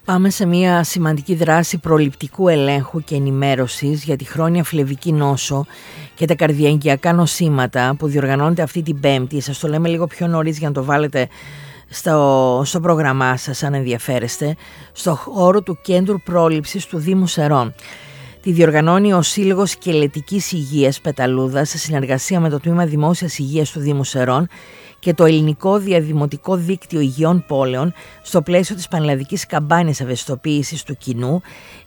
Πάμε σε μια σημαντική δράση προληπτικού ελέγχου και ενημέρωσης για τη χρόνια φλεβική νόσο και τα καρδιαγγειακά νοσήματα που διοργανώνεται αυτή την Πέμπτη. Σας το λέμε λίγο πιο νωρίς για να το βάλετε στο πρόγραμμά σας αν ενδιαφέρεστε, στο χώρο του Κέντρου Πρόληψης του Δήμου Σερών. Τη διοργανώνει ο Σύλλογος Σκελετικής Υγείας Πεταλούδας σε συνεργασία με το Τμήμα Δημόσιας Υγείας του Δήμου Σερών και το Ελληνικό Διαδημοτικό Δίκτυο Υγιών Πόλεων στο πλαίσιο της πανελλαδικής καμπάνιας ευαισθητοποίησης του κοινού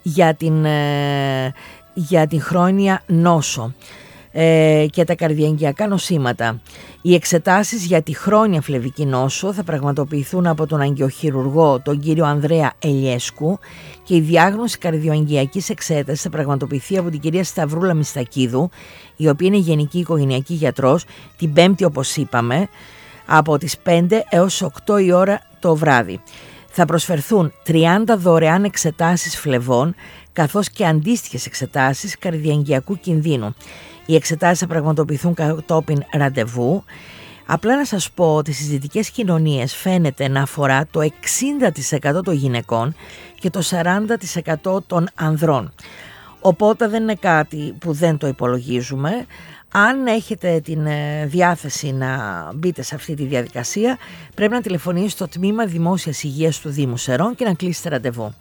για την χρόνια νόσο και τα καρδιαγγειακά νοσήματα. Οι εξετάσεις για τη χρόνια φλεβική νόσο θα πραγματοποιηθούν από τον αγκιοχειρουργό τον κύριο Ανδρέα Ελιέσκου και η διάγνωση καρδιοαγγειακής εξέτασης θα πραγματοποιηθεί από την κυρία Σταυρούλα Μιστακίδου, η οποία είναι γενική οικογενειακή γιατρός, την Πέμπτη όπως είπαμε, από τις 5 έως 8 η ώρα το βράδυ. Θα προσφερθούν 30 δωρεάν εξετάσεις φλεβών καθώς και αντίστοιχες εξετάσεις καρδιαγγειακού κινδύνου. Οι εξετάσεις θα πραγματοποιηθούν κατόπιν ραντεβού. Απλά να σας πω ότι στις δυτικές κοινωνίες φαίνεται να αφορά το 60% των γυναικών και το 40% των ανδρών. Οπότε δεν είναι κάτι που δεν το υπολογίζουμε. Αν έχετε την διάθεση να μπείτε σε αυτή τη διαδικασία, πρέπει να τηλεφωνήσετε στο Τμήμα Δημόσιας Υγείας του Δήμου Σερών και να κλείσετε ραντεβού.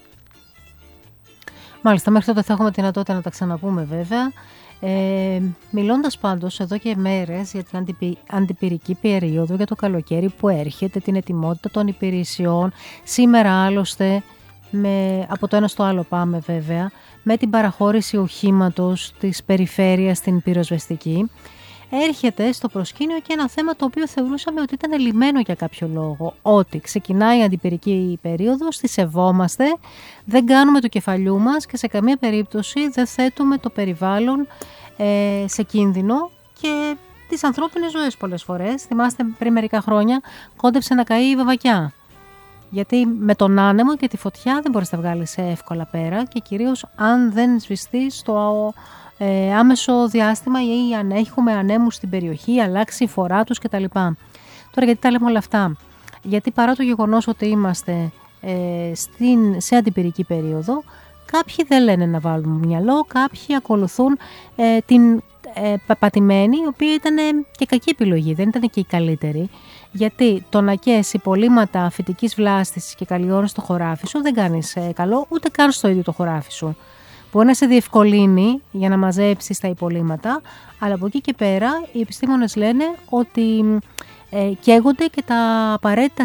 Μάλιστα, μέχρι τότε θα έχουμε τη δυνατότητα να τα ξαναπούμε βέβαια. Μιλώντας πάντως εδώ και μέρες για την αντιπυρική περίοδο, για το καλοκαίρι που έρχεται, την ετοιμότητα των υπηρεσιών, σήμερα άλλωστε από το ένα στο άλλο πάμε βέβαια, με την παραχώρηση οχήματος της περιφέρειας στην πυροσβεστική, έρχεται στο προσκήνιο και ένα θέμα το οποίο θεωρούσαμε ότι ήταν λυμένο για κάποιο λόγο. Ότι ξεκινάει η αντιπυρική περίοδος, τη σεβόμαστε, δεν κάνουμε το κεφαλιού μας και σε καμία περίπτωση δεν θέτουμε το περιβάλλον σε κίνδυνο και τις ανθρώπινες ζωές πολλές φορές. Θυμάστε πριν μερικά χρόνια κόντεψε να καεί η Βαβακιά. Γιατί με τον άνεμο και τη φωτιά δεν μπορείς να βγάλεις εύκολα πέρα και κυρίως αν δεν σβηστεί στο άμεσο διάστημα ή αν έχουμε ανέμους στην περιοχή, αλλάξει η φορά τους κτλ. Τώρα γιατί τα λέμε όλα αυτά? Γιατί παρά το γεγονός ότι είμαστε σε αντιπυρική περίοδο, κάποιοι δεν λένε να βάλουμε μυαλό, κάποιοι ακολουθούν την πατημένη, η οποία ήταν και κακή επιλογή, δεν ήταν και η καλύτερη. Γιατί το να καίσεις υπολείμματα φυτικής βλάστησης και καλλιών στο χωράφι σου δεν κάνεις καλό, ούτε καν στο ίδιο το χωράφι σου. Μπορεί να σε διευκολύνει για να μαζέψεις τα υπολείμματα, αλλά από εκεί και πέρα οι επιστήμονες λένε ότι καίγονται και τα απαραίτητα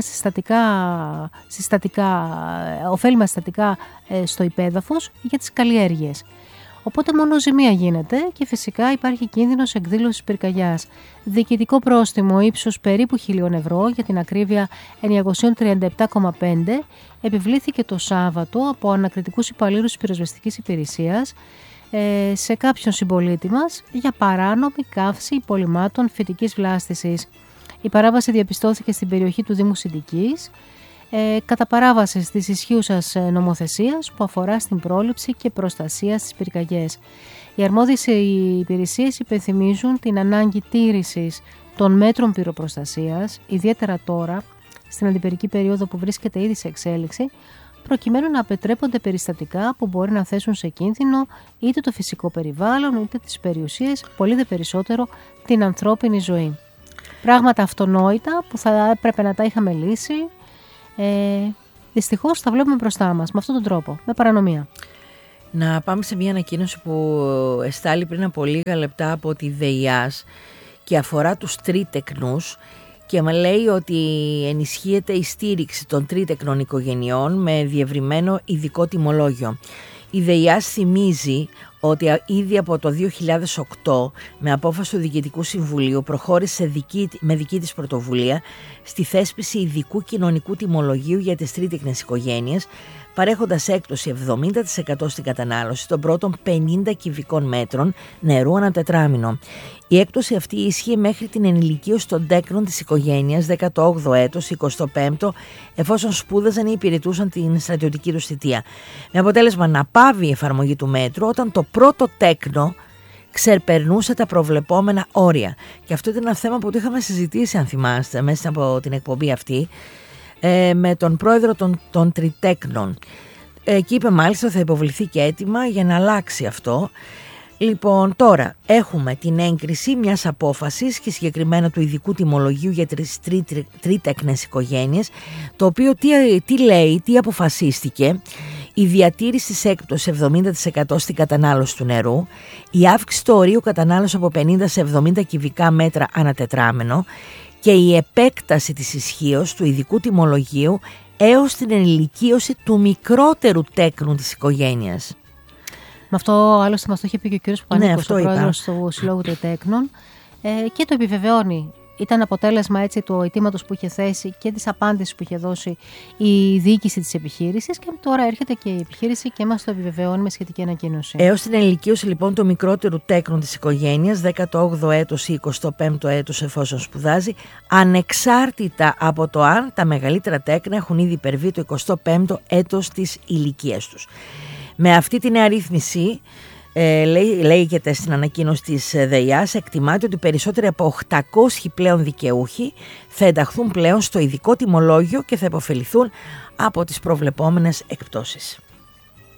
ωφέλιμα συστατικά στο υπέδαφος για τις καλλιέργειες. Οπότε μόνο ζημία γίνεται και φυσικά υπάρχει κίνδυνος εκδήλωσης πυρκαγιάς. Διοικητικό πρόστιμο ύψους περίπου 1.000 ευρώ, για την ακρίβεια 937,5, επιβλήθηκε το Σάββατο από ανακριτικούς υπαλλήλους της πυροσβεστικής υπηρεσίας σε κάποιον συμπολίτη μας για παράνομη καύση υπολειμμάτων φυτικής βλάστησης. Η παράβαση διαπιστώθηκε στην περιοχή του Δήμου Συντικής κατά παράβαση της ισχύουσας νομοθεσίας που αφορά στην πρόληψη και προστασία στις πυρκαγιές. Οι αρμόδιες υπηρεσίες υπενθυμίζουν την ανάγκη τήρησης των μέτρων πυροπροστασίας, ιδιαίτερα τώρα στην αντιπυρική περίοδο που βρίσκεται ήδη σε εξέλιξη, προκειμένου να απετρέπονται περιστατικά που μπορεί να θέσουν σε κίνδυνο είτε το φυσικό περιβάλλον είτε τις περιουσίες, πολύ δε περισσότερο την ανθρώπινη ζωή. Πράγματα αυτονόητα που θα έπρεπε να τα είχαμε λύσει. Δυστυχώς τα βλέπουμε μπροστά μας με αυτόν τον τρόπο, με παρανομία. Να πάμε σε μια ανακοίνωση που εστάλει πριν από λίγα λεπτά από τη ΔΕΙΑΣ και αφορά τους τρίτεκνους και με λέει ότι ενισχύεται η στήριξη των τρίτεκνων οικογενειών με διευρυμένο ειδικό τιμολόγιο. Η ΔΕΙΑΣ θυμίζει ότι ήδη από το 2008 με απόφαση του Διοικητικού Συμβουλίου προχώρησε με δική της πρωτοβουλία στη θέσπιση ειδικού κοινωνικού τιμολογίου για τις τρίτεκνες οικογένειες, παρέχοντας έκπτωση 70% στην κατανάλωση των πρώτων 50 κυβικών μέτρων νερού ανά τετράμινο. Η έκπτωση αυτή ίσχυε μέχρι την ενηλικίωση των τέκνων της οικογένειας 18ο έτος, 25ο, εφόσον σπούδαζαν ή υπηρετούσαν την στρατιωτική τους θητεία. Με αποτέλεσμα να πάβει η εφαρμογή του μέτρου όταν το πρώτο τέκνο ξεπερνούσε τα προβλεπόμενα όρια. Και αυτό ήταν ένα θέμα που το είχαμε συζητήσει, αν θυμάστε, μέσα από την εκπομπή αυτή. με τον πρόεδρο των Τριτέκνων. Και είπε μάλιστα θα υποβληθεί και αίτημα για να αλλάξει αυτό. Λοιπόν, τώρα έχουμε την έγκριση μιας απόφασης και συγκεκριμένα του ειδικού τιμολογίου για τις τρίτεκνες οικογένειες, το οποίο τι λέει, τι αποφασίστηκε: η διατήρηση της έκπτωσης 70% στην κατανάλωση του νερού, η αύξηση του ορίου κατανάλωσης από 50 σε 70 κυβικά μέτρα ανά τετράμενο και η επέκταση της ισχύως του ειδικού τιμολογίου έως την ενηλικίωση του μικρότερου τέκνου της οικογένειας. Με αυτό άλλωστε μας το είχε πει και ο κύριος Πανίκος, ο πρόεδρος του Συλλόγου Τριτέκνων, και το επιβεβαιώνει. Ήταν αποτέλεσμα έτσι του αιτήματος που είχε θέσει και της απάντησης που είχε δώσει η διοίκηση της επιχείρησης, και τώρα έρχεται και η επιχείρηση και μας το επιβεβαιώνει με σχετική ανακοίνωση. Έως την ενηλικίωση λοιπόν του μικρότερου τέκνου της οικογένειας, 18ο έτος ή 25ο έτος εφόσον σπουδάζει, ανεξάρτητα από το αν τα μεγαλύτερα τέκνα έχουν ήδη υπερβεί το 25ο έτος της ηλικίας τους. Με αυτή την αρρύθμιση, λέγεται στην ανακοίνωση της ΔΕΙΑΣ, εκτιμάται ότι περισσότεροι από 800 πλέον δικαιούχοι θα ενταχθούν πλέον στο ειδικό τιμολόγιο και θα υποφεληθούν από τις προβλεπόμενες εκπτώσεις.